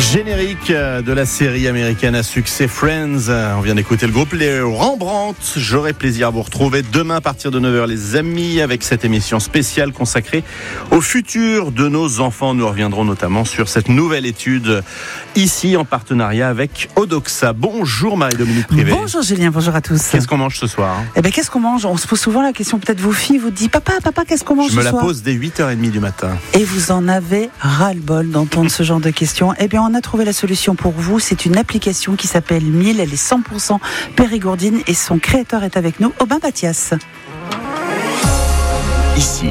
Générique de la série américaine à succès Friends. On vient d'écouter le groupe Les Rembrandt. J'aurai plaisir à vous retrouver demain à partir de 9h les amis avec cette émission spéciale consacrée au futur de nos enfants. Nous reviendrons notamment sur cette nouvelle étude ici en partenariat avec Odoxa. Bonjour Marie-Dominique Privé. Bonjour Julien, bonjour à tous. Qu'est-ce qu'on mange ce soir ? Qu'est-ce qu'on mange ? On se pose souvent la question, peut-être vos filles vous disent papa, qu'est-ce qu'on mange ce soir ? Je me la pose dès 8h30 du matin. Et vous en avez ras-le-bol d'entendre ce genre de questions. On a trouvé la solution pour vous. C'est une application qui s'appelle Mille. Elle est 100% périgourdine et son créateur est avec nous, Aubin Mathias. Ici,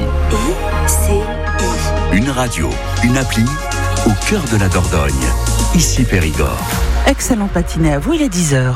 une radio, une appli au cœur de la Dordogne. Ici Périgord. Excellent matinée à vous, il est 10h.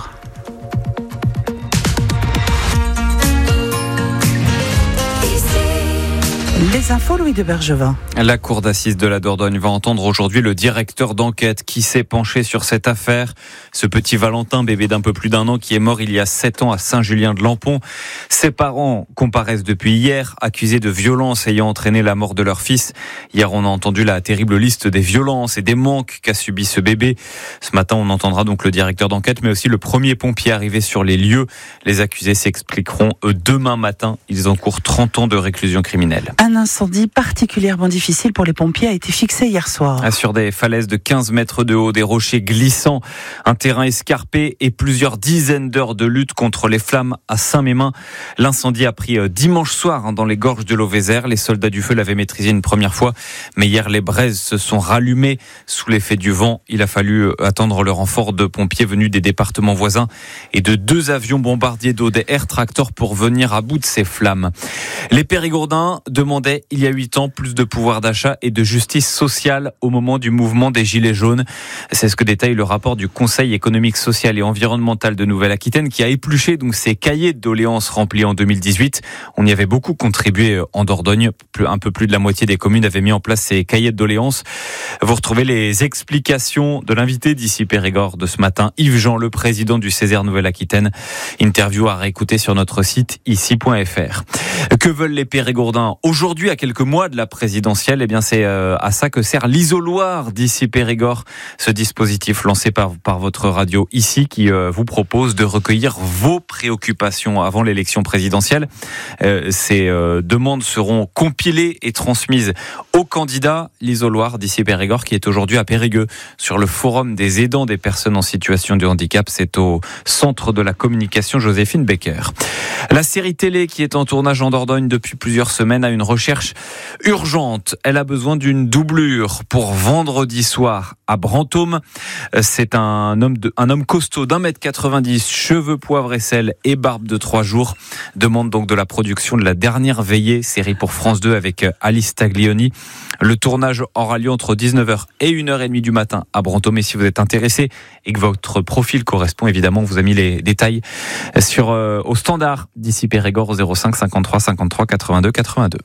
Les infos, Louis de Bergevin. La cour d'assises de la Dordogne va entendre aujourd'hui le directeur d'enquête qui s'est penché sur cette affaire. Ce petit Valentin, bébé d'un peu plus d'un an, qui est mort il y a 7 ans à Saint-Julien-de-Lampont. Ses parents comparaissent depuis hier, accusés de violences ayant entraîné la mort de leur fils. Hier, on a entendu la terrible liste des violences et des manques qu'a subi ce bébé. Ce matin, on entendra donc le directeur d'enquête, mais aussi le premier pompier arrivé sur les lieux. Les accusés s'expliqueront demain matin. Ils encourent 30 ans de réclusion criminelle. Un incendie particulièrement difficile pour les pompiers a été fixé hier soir. Sur des falaises de 15 mètres de haut, des rochers glissants, un terrain escarpé et plusieurs dizaines d'heures de lutte contre les flammes à Saint-Mémin. L'incendie a pris dimanche soir dans les gorges de l'Auvézère. Les soldats du feu l'avaient maîtrisé une première fois, mais hier les braises se sont rallumées sous l'effet du vent. Il a fallu attendre le renfort de pompiers venus des départements voisins et de 2 avions bombardiers d'eau, des Air Tractor, pour venir à bout de ces flammes. Les Périgourdins demandaient il y a 8 ans plus de pouvoir d'achat et de justice sociale au moment du mouvement des Gilets jaunes. C'est ce que détaille le rapport du Conseil économique, social et environnemental de Nouvelle-Aquitaine qui a épluché donc ces cahiers de doléances remplis en 2018. On y avait beaucoup contribué en Dordogne. Un peu plus de la moitié des communes avaient mis en place ces cahiers de doléances. Vous retrouvez les explications de l'invité d'Ici Périgord de ce matin, Yves Jean, le président du Césaire Nouvelle-Aquitaine. Interview à réécouter sur notre site ici.fr. Que veulent les Périgourdins aujourd'hui, à quelques mois de la présidentielle? C'est à ça que sert l'isoloir d'Ici Périgord, ce dispositif lancé par votre radio ici qui vous propose de recueillir vos préoccupations avant l'élection présidentielle. Ces demandes seront compilées et transmises aux candidats. L'isoloir d'Ici Périgord qui est aujourd'hui à Périgueux sur le forum des aidants des personnes en situation de handicap. C'est au centre de la communication Joséphine Becker. La série télé qui est en tournage en Dordogne depuis plusieurs semaines a une recherche urgente. Elle a besoin d'une doublure pour vendredi soir à Brantôme. C'est un homme costaud d'1m90, cheveux, poivre et sel et barbe de 3 jours. Demande donc de la production de La Dernière Veillée, série pour France 2 avec Alice Taglioni. Le tournage aura lieu entre 19h et 1h30 du matin à Brantôme. Et si vous êtes intéressé et que votre profil correspond, évidemment, on vous a mis les détails au standard d'Ici Périgord au 05 53 53 82 82.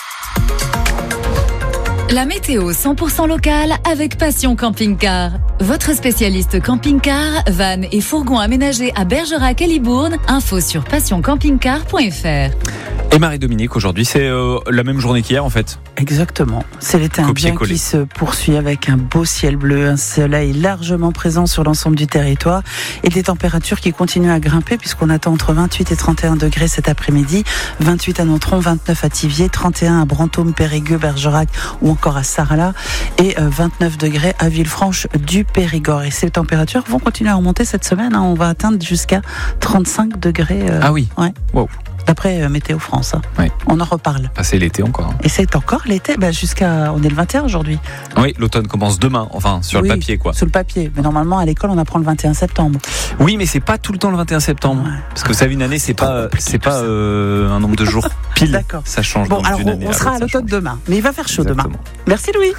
La météo 100% locale avec Passion Camping-Car. Votre spécialiste camping-car, van et fourgon aménagés à Bergerac et Libourne. Info sur passioncampingcar.fr. Et Marie-Dominique, aujourd'hui, c'est la même journée qu'hier en fait. Exactement. C'est l'été indien qui se poursuit avec un beau ciel bleu, un soleil largement présent sur l'ensemble du territoire et des températures qui continuent à grimper puisqu'on attend entre 28 et 31 degrés cet après-midi. 28 à Nontron, 29 à Thiviers, 31 à Brantôme, Périgueux, Bergerac ou encore à Sarlat et 29 degrés à Villefranche du Périgord. Et ces températures vont continuer à remonter cette semaine. On va atteindre jusqu'à 35 degrés. Ah oui. Ouais. Wow. D'après Météo France. Oui. On en reparle. C'est l'été encore. Et c'est encore l'été, on est le 21 aujourd'hui. Oui, l'automne commence demain, sur le papier quoi. Sur le papier, mais normalement à l'école on apprend le 21 septembre. Oui, mais c'est pas tout le temps le 21 septembre. Ouais. Parce que vous savez, une année c'est pas un nombre de jours pile. D'accord. Ça change. Bon, donc, alors d'une année on sera à l'automne demain, mais il va faire chaud. Exactement. Demain. Merci Louis.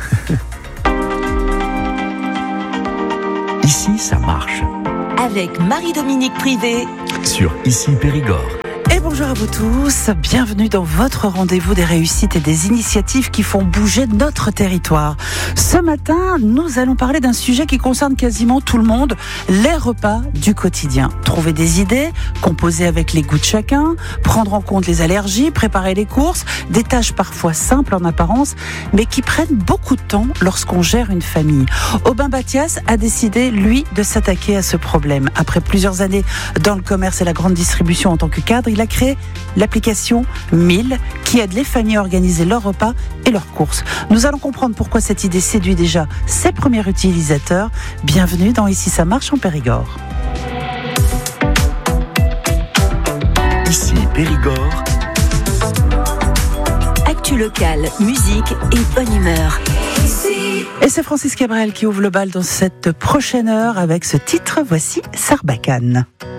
Ici ça marche. Avec Marie-Dominique Privé sur Ici Périgord. Et bonjour Bonjour à vous tous, bienvenue dans votre rendez-vous des réussites et des initiatives qui font bouger notre territoire. Ce matin, nous allons parler d'un sujet qui concerne quasiment tout le monde, les repas du quotidien. Trouver des idées, composer avec les goûts de chacun, prendre en compte les allergies, préparer les courses, des tâches parfois simples en apparence, mais qui prennent beaucoup de temps lorsqu'on gère une famille. Aubin Bathias a décidé, lui, de s'attaquer à ce problème. Après plusieurs années dans le commerce et la grande distribution en tant que cadre, il a créé l'application 1000 qui aide les familles à organiser leurs repas et leurs courses. Nous allons comprendre pourquoi cette idée séduit déjà ses premiers utilisateurs. Bienvenue dans Ici ça marche en Périgord. Ici Périgord. Actu locale, musique et bonne humeur. Et c'est Francis Cabrel qui ouvre le bal dans cette prochaine heure avec ce titre. Voici Sarbacane.